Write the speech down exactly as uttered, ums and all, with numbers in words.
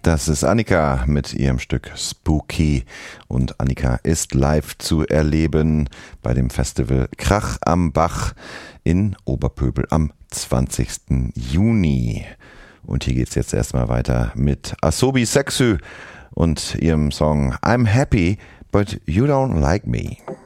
Das ist Annika mit ihrem Stück Spooky und Annika ist live zu erleben bei dem Festival Krach am Bach in Oberpöbel am zwanzigsten Juni. Und hier geht's jetzt erstmal weiter mit Asobi Sexu und ihrem Song I'm Happy, but You Don't Like Me.